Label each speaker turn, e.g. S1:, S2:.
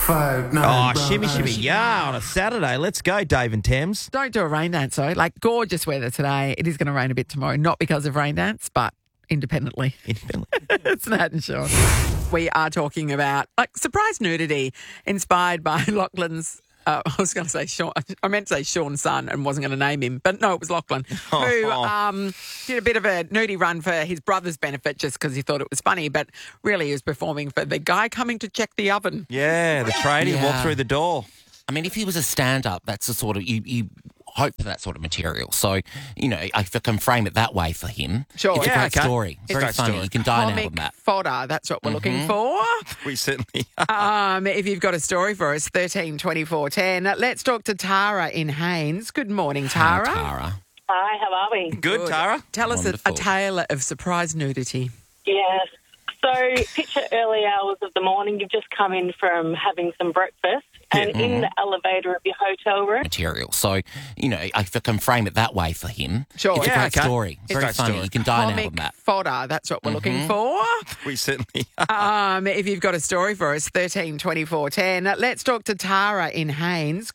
S1: 5, 9.
S2: Oh, shimmy, shimmy, yeah, on a Saturday. Let's go, Dave and Thames.
S3: Don't do a rain dance, though. Like, gorgeous weather today. It is going to rain a bit tomorrow, not because of rain dance, but independently. It's Nat and Sean. We are talking about, like, surprise nudity inspired by Lachlan's... I was going to say Sean. I meant to say Sean's son and wasn't going to name him, but no, it was Lachlan, who did a bit of a nudie run for his brother's benefit just because he thought it was funny, but really he was performing for the guy coming to check the oven.
S2: Yeah, the tradie walked through the door.
S4: I mean, if he was a stand-up, that's the sort of you hope for that sort of material. So, you know, if I can frame it that way for him,
S3: Sure.
S4: it's a great story.
S2: It's a
S4: Very
S2: great
S4: funny.
S2: story.
S4: You can dine out
S3: Comic
S4: on that.
S3: fodder, that's what we're looking for.
S2: We certainly are.
S3: If you've got a story for us, 13 24 10. Let's talk to Tara in Haynes. Good morning, Tara.
S4: Hi, Tara.
S5: Hi, how are we?
S2: Good, Tara.
S3: Tell us a
S4: Wonderful.
S3: tale of surprise nudity.
S5: Yes. So, picture early hours of the morning. You've just come in from having some breakfast, and in the elevator of your hotel room.
S4: Material. So, you know, if I can frame it that way for him,
S3: Sure.
S4: it's a
S2: Yeah,
S4: great
S2: okay.
S4: story.
S2: It's a
S4: Very
S2: great
S4: funny.
S2: story.
S4: You can dine out
S3: Comic
S4: on that.
S3: fodder, that's what we're looking for.
S2: We certainly are.
S3: If you've got a story for us, 13 24 10. Let's talk to Tara in Haynes.